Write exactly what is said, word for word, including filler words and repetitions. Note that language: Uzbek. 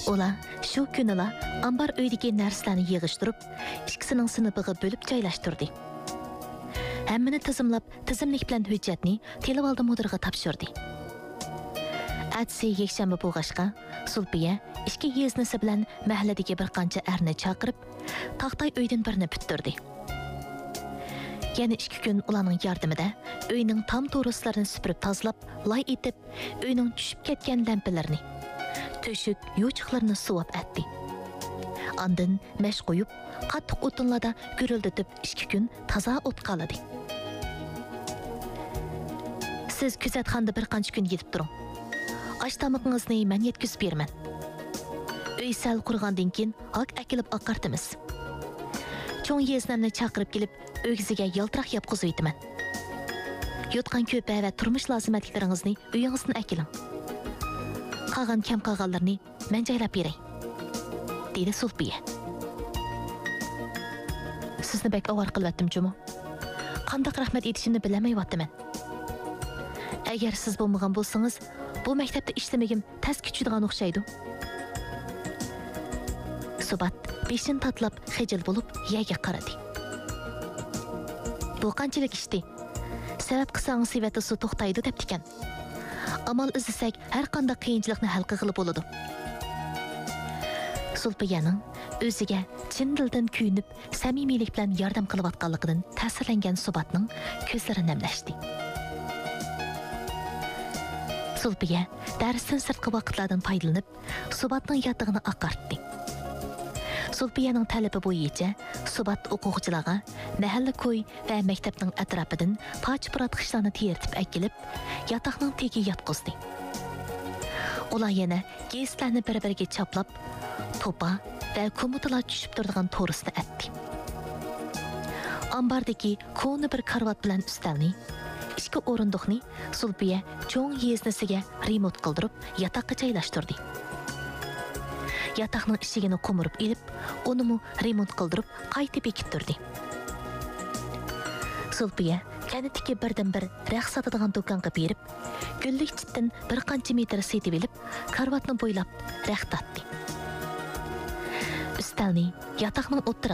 Ola shu kunila ambar uydagi narsalarni yig'ishtirib, ikkisining sinfiga bo'lib joylashtirdi. Hammani tizimlab, tizimlik bilan hujjatni televalda mudirga topshirdi. Atsi yakshanba bo'lg'ashqa, Sulpiya ikki yeznisi bilan mahalladagi bir qancha arni chaqirib, taqtay uydan birini bittirdi. Yana ikki kun ularning yordamida uyning tam to'rislarini supurib tozalab, lay etib, uyning tushib ketgan lampalarni, to'shik, yo'chiqlarni suvab atdi. Andin mash qo'yib, qattiq o'tinlarda guruldatib ikki kun toza o't qoladi. Siz kuzatxonada bir qancha kun yetib turing. Ash tamoqingizni men yetkazib beraman. Uy sal qurgandan keyin haq akilib oqartimiz. Cho'ng yeznamni chaqirib kelib, o'g'ziga yaltiroq yapqizib aytaman. Yotgan ko'pa va turmush lozimatliklaringizni uyingizdan akiling. Qolgan kam qolganlarni men joylab beray, dedi Sulpiya. Sizni bek avar qilyaptim-chumi? Qanday rahmat etishimni bilmayapman. Agar siz bo'lmagan bo'lsangiz, bu maktabda ishlamagim tas kechadigan o'xshaydi. Subat beshin tatlab xijil bo'lib yaga qaradi. Bu qanchalik ishdi? Sabab qilsangiz sevati su to'xtaydi deb tikan. Amal izlasak har qanday qiyinchilikni hal qilib bo'ladi. Sulpiyaning o'ziga chin dildan kuyinib, samimiylik bilan yordam qilayotganligidan ta'sirlangan Subatning ko'zlari namlashdi. Sulpiya darsdan sirtqi vaqtlardan foydalanib, Subatning yotog'ini oqartdi. Sulpiyaning talabi bo'yicha Subat o'quvchilarga mahalla ko'y va maktabning atrofidan poch-purat qishlarni teritib akilib, yotoqning tegi yotqizdi. Ular yana gestlarni bir-biriga chaplab, to'pa va ko'mutalar tushib turadigan to'risni atdi. Ambardagi ko'ni bir karvat bilan ustalni, ikki o'rindiqni Sulpiya cho'ng yeznisiga remont qildirib, yotoqqa joylashtirdi. Yotoqning eshigini qo'mirib ilib, uni remont qildirib, qaytib bekittirdi. Sulpiya kanitiki birdan-bir raqs sotadigan do'konga berib, gullik chitdan bir qancha metr setib olib, karvatni bo'ylab raqs tatdi. Ustalni yotoqning o'ttiri